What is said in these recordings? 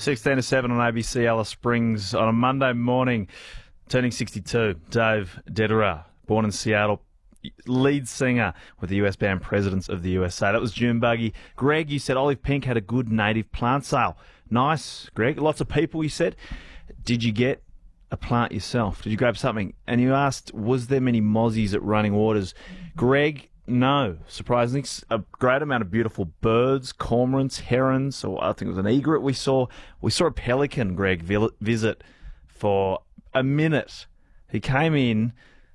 16 to 7 on ABC Alice Springs on a Monday morning, turning 62. Dave Dedera, born in Seattle, lead singer with the US band Presidents of the USA. That was June Buggy. Greg, you said Olive Pink had a good native plant sale. Nice, Greg. Lots of people, you said. Did you get a plant yourself? Did you grab something? And you asked, was there many mozzies at Running Waters? Greg, no. Surprisingly, a great amount of beautiful birds, cormorants, herons, or I think it was an egret we saw. We saw a pelican, Greg, visit for a minute. He came in,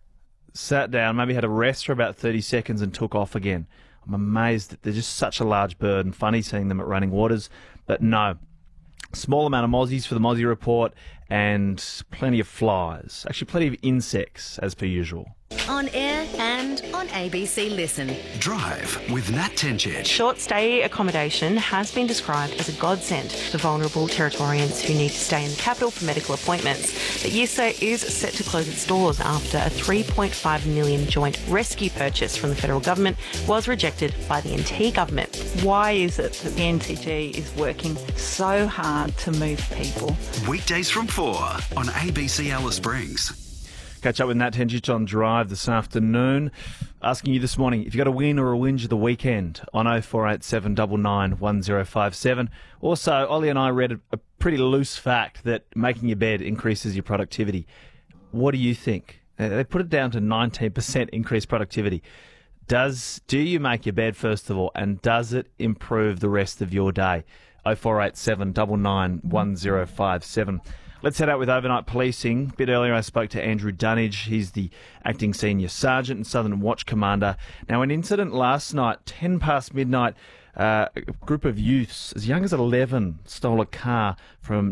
sat down, maybe had a rest for about 30 seconds and took off again. I'm amazed that they're just such a large bird and funny seeing them at Running Waters. But no, small amount of mozzies for the Mozzie Report and plenty of flies. Actually, plenty of insects, as per usual. On air and on ABC Listen. Drive with Nat Tenchich. Short stay accommodation has been described as a godsend for vulnerable Territorians who need to stay in the capital for medical appointments. But Yesa is set to close its doors after a $3.5 million joint rescue purchase from the federal government was rejected by the NT government. Why is it that the NTG is working so hard to move people? Weekdays from 4 on ABC Alice Springs. Catch up with Nat Tenchich on Drive this afternoon. Asking you this morning if you got a win or a whinge of the weekend on 0487 99 1057. Also, Ollie and I read a pretty loose fact that making your bed increases your productivity. What do you think? They put it down to 19% increased productivity. Do you make your bed, first of all, and does it improve the rest of your day? 0487 99 1057. Let's head out with overnight policing. A bit earlier I spoke to Andrew Dunnage. He's the acting senior sergeant and Southern Watch commander. Now, an incident last night, 10 past midnight, a group of youths as young as 11 stole a car from